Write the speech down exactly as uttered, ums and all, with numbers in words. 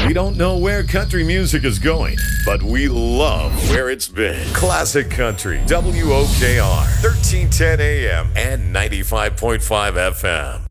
We don't know where country music is going, but we love where it's been. Classic Country, W O K R, thirteen ten A M and ninety-five point five F M.